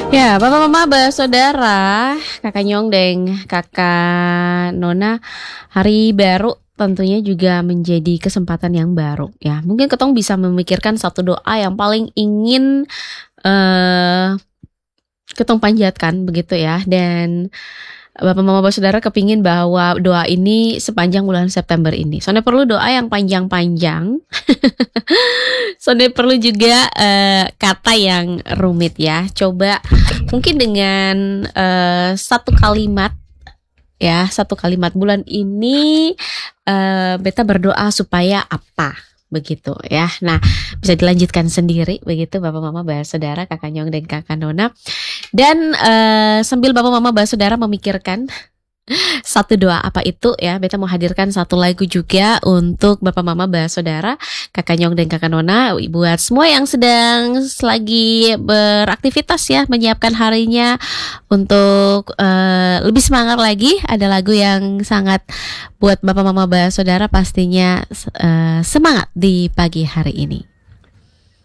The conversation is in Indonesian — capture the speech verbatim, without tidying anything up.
Ya, Bapak Mama Saudara, Kakak Nyongdeng, Kakak Nona, hari baru tentunya juga menjadi kesempatan yang baru ya. Mungkin ketong bisa memikirkan satu doa yang paling ingin eh ketong panjatkan begitu ya. Dan Bapak Mama Saudara kepingin bahwa doa ini sepanjang bulan September ini. Soalnya perlu doa yang panjang-panjang. Soalnya perlu juga uh, kata yang rumit ya. Coba mungkin dengan uh, satu kalimat ya, satu kalimat bulan ini uh, beta berdoa supaya apa begitu ya. Nah, bisa dilanjutkan sendiri begitu Bapak Mama Saudara, Kakak Nyong dan Kakak Nona. Dan uh, sambil Bapak Mama Saudara memikirkan satu doa apa itu ya, beta mau hadirkan satu lagu juga untuk Bapak Mama Saudara, Kakak Nyong dan Kakak Nona, buat semua yang sedang lagi beraktivitas ya, menyiapkan harinya untuk uh, lebih semangat lagi. Ada lagu yang sangat buat Bapak Mama Saudara pastinya uh, semangat di pagi hari ini.